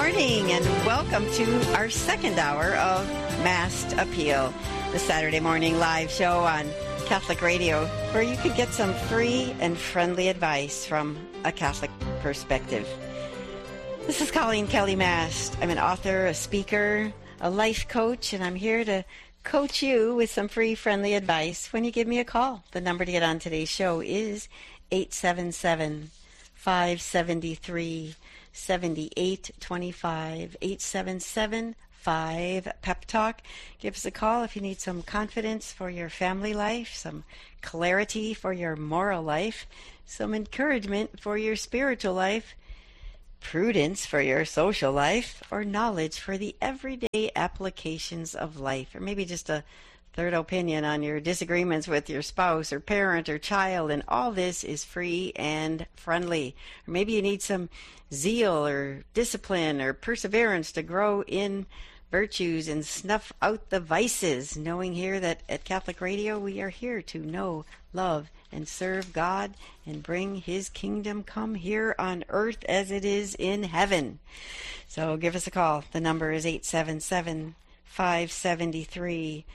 morning, and welcome to our second hour of Masked Appeal, the Saturday morning live show on Catholic Radio, where you can get some free and friendly advice from a Catholic perspective. This is Colleen Kelly Mast. I'm an author, a speaker, a life coach, and I'm here to coach you with some free, friendly advice when you give me a call. The number to get on today's show is 877-573-7825, 877-5-PEP-TALK. Give us a call if you need some confidence for your family life, some clarity for your moral life, some encouragement for your spiritual life, prudence for your social life, or knowledge for the everyday applications of life, or maybe just a third opinion on your disagreements with your spouse or parent or child, and all this is free and friendly. Or maybe you need some zeal or discipline or perseverance to grow in virtues and snuff out the vices, knowing here that at Catholic Radio we are here to know, love, and serve God and bring His kingdom come here on earth as it is in heaven. So give us a call. The number is 877-573-7825,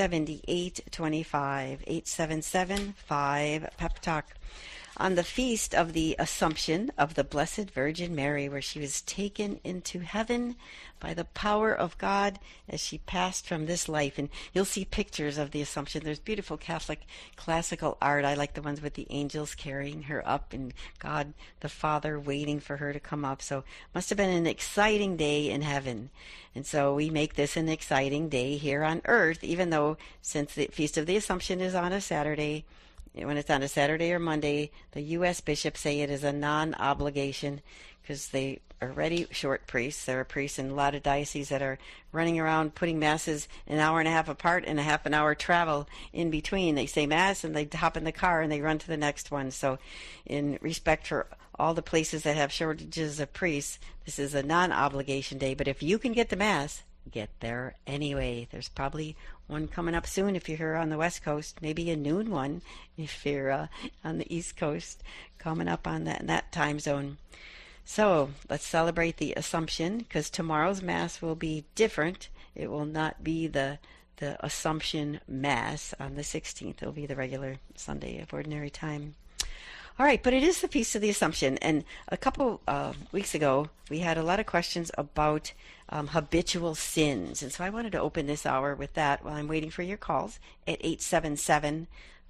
877-5-PEP-TALK. On the feast of the Assumption of the Blessed Virgin Mary, where she was taken into heaven by the power of God as she passed from this life. And you'll see pictures of the Assumption. There's beautiful Catholic classical art. I like the ones with the angels carrying her up and God the Father waiting for her to come up. So it must have been an exciting day in heaven. And so we make this an exciting day here on earth, even though since the Feast of the Assumption is on a Saturday, when it's on a Saturday or Monday, the U.S. bishops say it is a non-obligation because they are already short priests. There are priests in a lot of dioceses that are running around putting masses an hour and a half apart and a half an hour travel in between. They say mass and they hop in the car and they run to the next one. So in respect for all the places that have shortages of priests, this is a non-obligation day. But if you can get the mass, get there anyway. There's probably one coming up soon if you're here on the West Coast, maybe a noon one if you're on the East Coast, coming up on that time zone. So let's celebrate the Assumption, because tomorrow's Mass will be different. It will not be the Assumption Mass on the 16th. It will be the regular Sunday of Ordinary Time. All right, but it is the Feast of the Assumption, and a couple weeks ago we had a lot of questions about habitual sins, and so I wanted to open this hour with that while I'm waiting for your calls at 877-573-7825,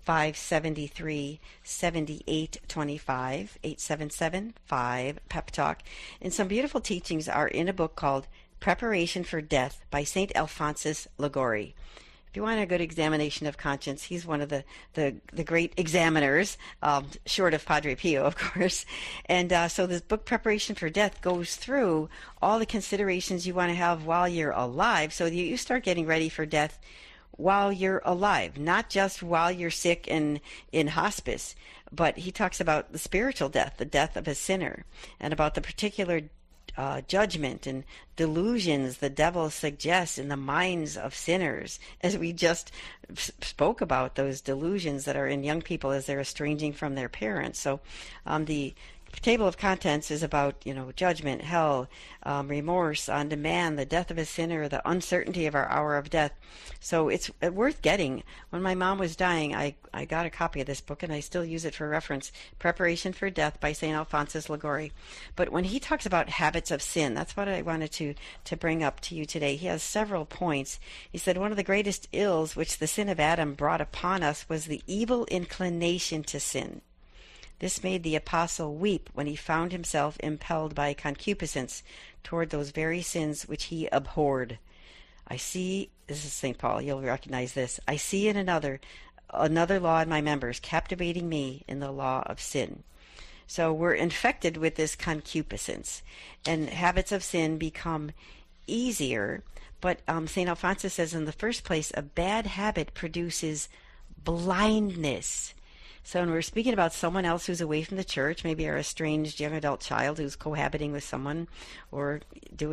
877-5-PEP-TALK. And some beautiful teachings are in a book called Preparation for Death by St. Alphonsus Liguori. If you want a good examination of conscience, he's one of the great examiners, short of Padre Pio, of course. And so this book, Preparation for Death, goes through all the considerations you want to have while you're alive, so you start getting ready for death while you're alive, not just while you're sick and in hospice. But he talks about the spiritual death, the death of a sinner, and about the particular judgment and delusions the devil suggests in the minds of sinners, as we just spoke about those delusions that are in young people as they're estranging from their parents. So the table of contents is about, judgment, hell, remorse, on demand, the death of a sinner, the uncertainty of our hour of death. So it's worth getting. When my mom was dying, I got a copy of this book, and I still use it for reference, Preparation for Death by St. Alphonsus Liguori. But when he talks about habits of sin, that's what I wanted to bring up to you today. He has several points. He said one of the greatest ills which the sin of Adam brought upon us was the evil inclination to sin. This made the apostle weep when he found himself impelled by concupiscence toward those very sins which he abhorred. This is St. Paul, you'll recognize this. I see in another law in my members, captivating me in the law of sin. So we're infected with this concupiscence, and habits of sin become easier. But St. Alphonsus says, in the first place, a bad habit produces blindness. So when we're speaking about someone else who's away from the church, maybe our estranged young adult child who's cohabiting with someone or doing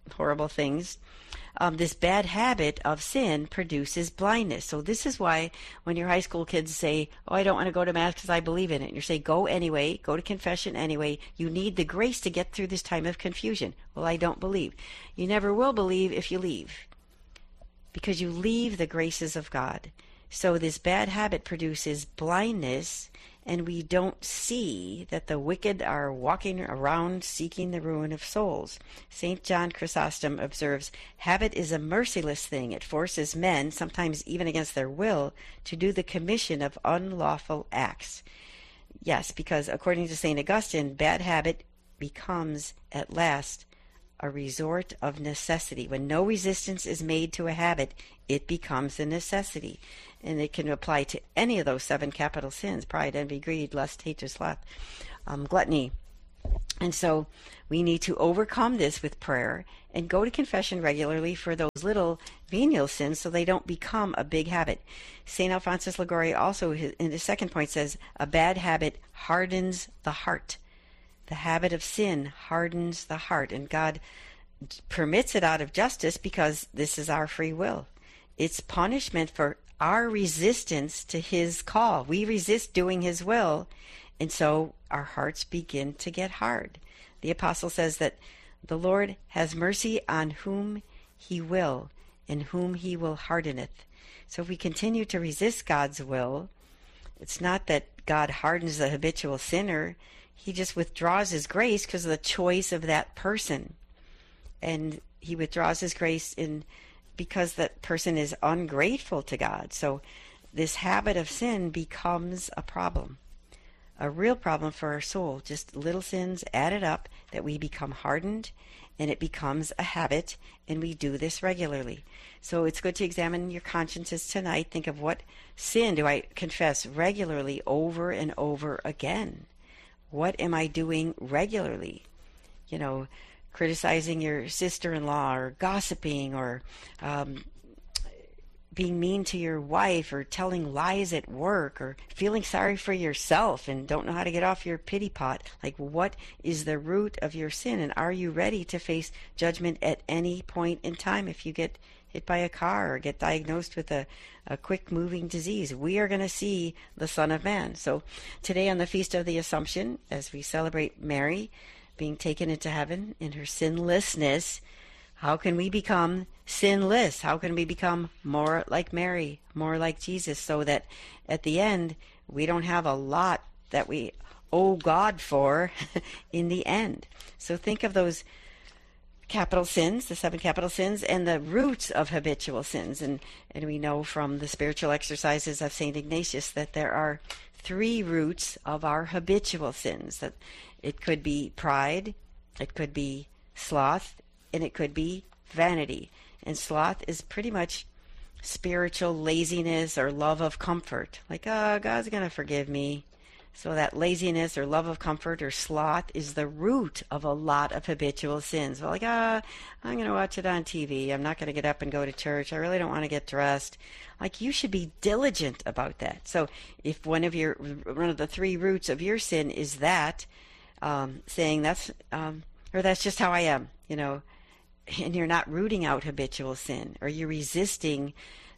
horrible things. This bad habit of sin produces blindness. So this is why when your high school kids say, oh, I don't want to go to Mass because I believe in it. And you say, go anyway, go to confession anyway. You need the grace to get through this time of confusion. Well, I don't believe. You never will believe if you leave, because you leave the graces of God. So this bad habit produces blindness, and we don't see that the wicked are walking around seeking the ruin of souls. St. John Chrysostom observes, habit is a merciless thing. It forces men, sometimes even against their will, to do the commission of unlawful acts. Yes, because according to St. Augustine, bad habit becomes at last a resort of necessity. When no resistance is made to a habit, it becomes a necessity. And it can apply to any of those 7 capital sins: pride, envy, greed, lust, hatred, sloth, gluttony. And so we need to overcome this with prayer and go to confession regularly for those little venial sins so they don't become a big habit. St. Alphonsus Liguori also, in his second point, says, a bad habit hardens the heart. The habit of sin hardens the heart, and God permits it out of justice because this is our free will. It's punishment for our resistance to His call. We resist doing His will, and so our hearts begin to get hard. The apostle says that the Lord has mercy on whom He will, and whom He will hardeneth. So if we continue to resist God's will, it's not that God hardens the habitual sinner. He just withdraws His grace because of the choice of that person. And He withdraws His grace because that person is ungrateful to God. So this habit of sin becomes a problem, a real problem for our soul. Just little sins added up that we become hardened, and it becomes a habit, and we do this regularly. So it's good to examine your consciences tonight. Think of, what sin do I confess regularly over and over again? What am I doing regularly? Criticizing your sister-in-law, or gossiping, or being mean to your wife, or telling lies at work, or feeling sorry for yourself and don't know how to get off your pity pot. Like, what is the root of your sin? And are you ready to face judgment at any point in time if you get hit by a car or get diagnosed with a quick-moving disease? We are going to see the Son of Man. So today, on the Feast of the Assumption, as we celebrate Mary being taken into heaven in her sinlessness, how can we become sinless? How can we become more like Mary, more like Jesus, so that at the end we don't have a lot that we owe God for in the end? So think of those capital sins, the 7 capital sins, and the roots of habitual sins. And we know from the spiritual exercises of St. Ignatius that there are 3 roots of our habitual sins. That it could be pride, it could be sloth, and it could be vanity. And sloth is pretty much spiritual laziness or love of comfort. Like, oh, God's going to forgive me. So that laziness or love of comfort or sloth is the root of a lot of habitual sins. Well, like, I'm going to watch it on TV. I'm not going to get up and go to church. I really don't want to get dressed. Like, you should be diligent about that. So if one of the 3 roots of your sin is that, saying that's just how I am, and you're not rooting out habitual sin, or you're resisting,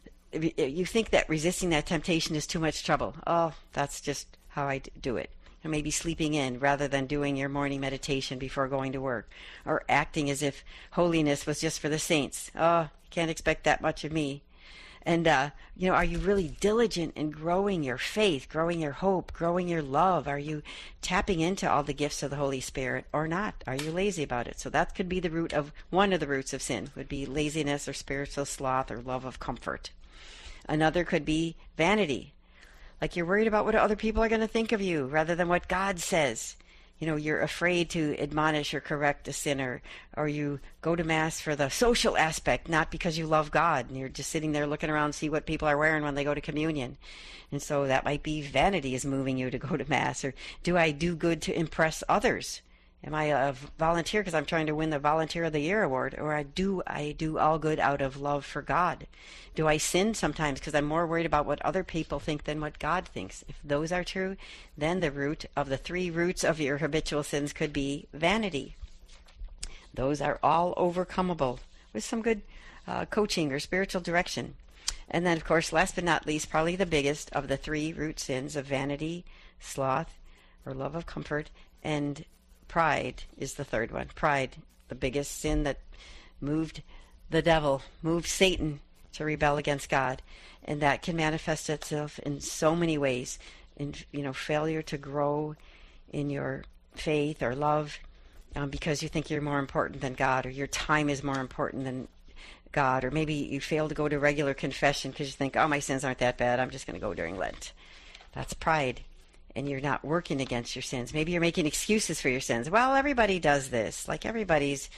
you think that resisting that temptation is too much trouble. Oh, that's just how I do it. And maybe sleeping in rather than doing your morning meditation before going to work, or acting as if holiness was just for the saints. Oh, you can't expect that much of me. And, are you really diligent in growing your faith, growing your hope, growing your love? Are you tapping into all the gifts of the Holy Spirit or not? Are you lazy about it? So that could be one of the roots of sin, would be laziness or spiritual sloth or love of comfort. Another could be vanity. Like, you're worried about what other people are going to think of you rather than what God says. You're afraid to admonish or correct a sinner, or you go to Mass for the social aspect, not because you love God, and you're just sitting there looking around to see what people are wearing when they go to communion. And so that might be vanity is moving you to go to Mass. Or do I do good to impress others? Am I a volunteer because I'm trying to win the Volunteer of the Year award? Or do I do all good out of love for God? Do I sin sometimes because I'm more worried about what other people think than what God thinks? If those are true, then the root of the 3 roots of your habitual sins could be vanity. Those are all overcomable with some good coaching or spiritual direction. And then, of course, last but not least, probably the biggest of the three root sins of vanity, sloth, or love of comfort, and pride is the third one. Pride, the biggest sin that moved the devil, moved Satan to rebel against God. And that can manifest itself in so many ways. In, failure to grow in your faith or love because you think you're more important than God, or your time is more important than God, or maybe you fail to go to regular confession because you think, oh, my sins aren't that bad, I'm just going to go during Lent. That's pride, and you're not working against your sins. Maybe you're making excuses for your sins. Well, everybody does this, like everybody's,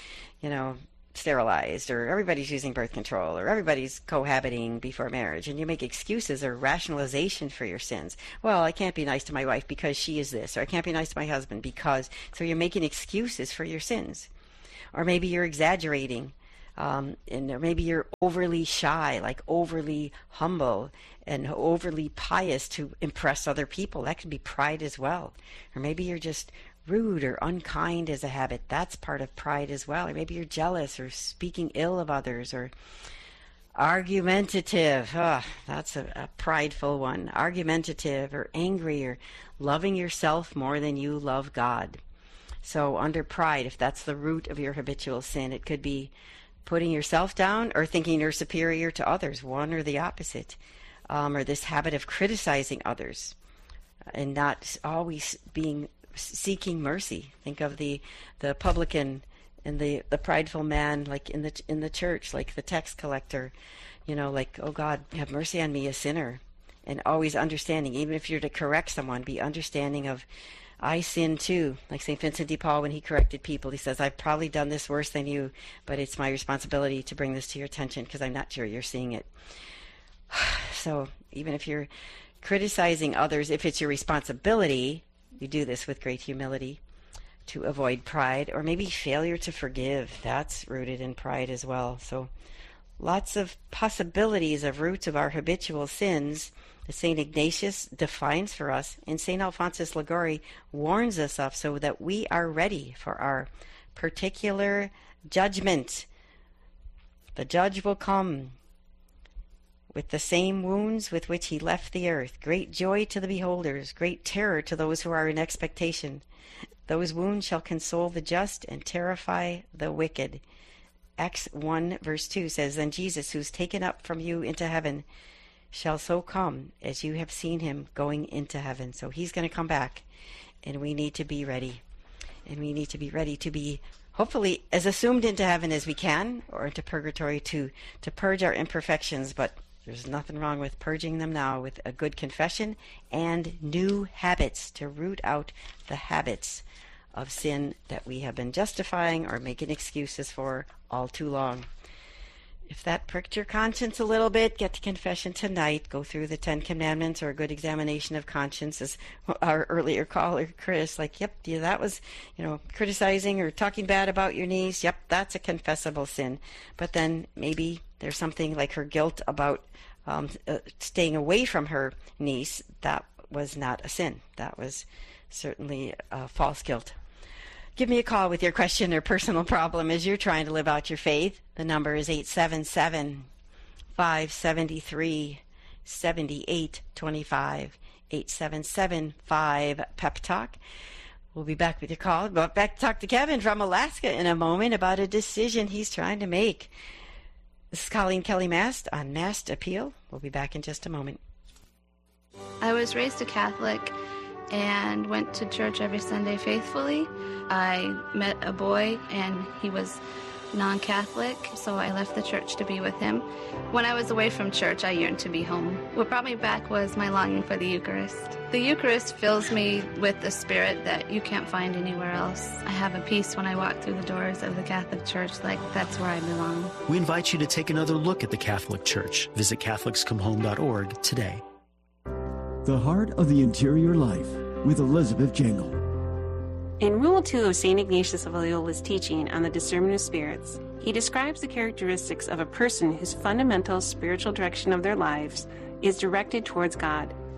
sterilized, or everybody's using birth control, or everybody's cohabiting before marriage, and you make excuses or rationalization for your sins. Well, I can't be nice to my wife because she is this, or I can't be nice to my husband because, so you're making excuses for your sins. Or maybe you're exaggerating, or maybe you're overly shy, like overly humble and overly pious to impress other people. That could be pride as well. Or maybe you're just rude or unkind as a habit. That's part of pride as well. Or maybe you're jealous or speaking ill of others, or argumentative. That's a prideful one. Argumentative or angry, or loving yourself more than you love God. So under pride, if that's the root of your habitual sin, it could be putting yourself down or thinking you're superior to others, one or the opposite. Or this habit of criticizing others and not always seeking mercy. Think of the publican and the prideful man, like in the church, like the tax collector, like, oh God, have mercy on me, a sinner. And always understanding, even if you're to correct someone, be understanding of, I sin too. Like St. Vincent de Paul, when he corrected people, he says, I've probably done this worse than you, but it's my responsibility to bring this to your attention because I'm not sure you're seeing it. So even if you're criticizing others, if it's your responsibility, you do this with great humility to avoid pride, or maybe failure to forgive. That's rooted in pride as well. So lots of possibilities of roots of our habitual sins that St. Ignatius defines for us, and St. Alphonsus Liguori warns us of, so that we are ready for our particular judgment. The judge will come with the same wounds with which he left the earth. Great joy to the beholders, great terror to those who are in expectation. Those wounds shall console the just and terrify the wicked. Acts 1 verse 2 says, Then Jesus, who's taken up from you into heaven, shall so come as you have seen him going into heaven. So he's going to come back, and we need to be ready. And we need to be ready to be hopefully as assumed into heaven as we can, or into purgatory to purge our imperfections. But there's nothing wrong with purging them now with a good confession and new habits to root out the habits of sin that we have been justifying or making excuses for all too long. If that pricked your conscience a little bit, get to confession tonight. Go through the 10 Commandments or a good examination of conscience, as our earlier caller, Chris, like, yep, yeah, that was, criticizing or talking bad about your niece. Yep, that's a confessable sin. But then maybe there's something like her guilt about staying away from her niece. That was not a sin. That was certainly false guilt. Give me a call with your question or personal problem as you're trying to live out your faith. The number is 877-573-7825, 877-5-PEP-TALK. We'll be back with your call. But back to talk to Kevin from Alaska in a moment about a decision he's trying to make. This is Colleen Kelly Mast on Mast Appeal. We'll be back in just a moment. I was raised a Catholic and went to church every Sunday faithfully. I met a boy and he was non-Catholic, so I left the church to be with him. When I was away from church, I yearned to be home. What brought me back was my longing for the Eucharist. The Eucharist fills me with the spirit that you can't find anywhere else. I have a peace when I walk through the doors of the Catholic Church, like that's where I belong. We invite you to take another look at the Catholic Church. Visit CatholicsComeHome.org today. The Heart of the Interior Life with Elizabeth Jangle. In Rule 2 of St. Ignatius of Loyola's teaching on the discernment of spirits, he describes the characteristics of a person whose fundamental spiritual direction of their lives is directed towards God. He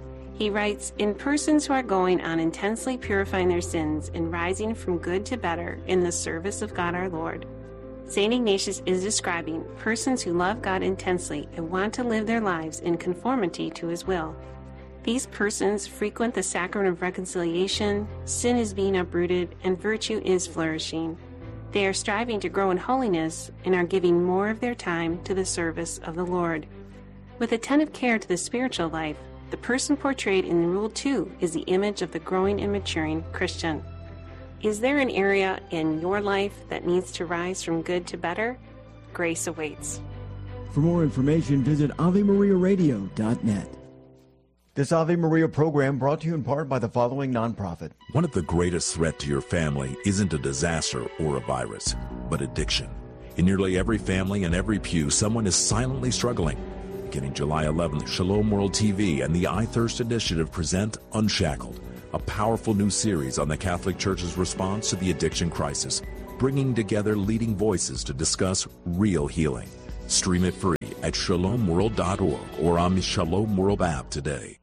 He writes, in persons who are going on intensely purifying their sins and rising from good to better in the service of God our Lord. St. Ignatius is describing persons who love God intensely and want to live their lives in conformity to His will. These persons frequent the sacrament of reconciliation, sin is being uprooted, and virtue is flourishing. They are striving to grow in holiness and are giving more of their time to the service of the Lord. With attentive care to the spiritual life, the person portrayed in Rule 2 is the image of the growing and maturing Christian. Is there an area in your life that needs to rise from good to better? Grace awaits. For more information, visit AveMariaRadio.net. This Ave Maria program brought to you in part by the following nonprofit. One of the greatest threats to your family isn't a disaster or a virus, but addiction. In nearly every family and every pew, someone is silently struggling. Beginning July 11th, Shalom World TV and the iThirst Initiative present Unshackled, a powerful new series on the Catholic Church's response to the addiction crisis, bringing together leading voices to discuss real healing. Stream it free at shalomworld.org or on the Shalom World app today.